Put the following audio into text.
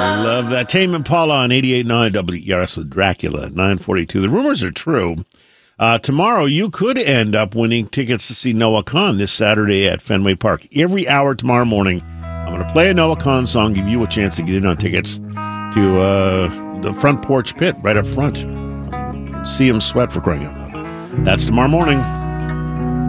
Love that. Tame Impala on 88.9 WERS with Dracula at 9:42. The rumors are true. Tomorrow, you could end up winning tickets to see Noah Kahan this Saturday at Fenway Park. Every hour tomorrow morning, I'm going to play a Noah Kahan song, give you a chance to get in on tickets to the front porch pit right up front. See him sweat, for crying out loud. That's tomorrow morning.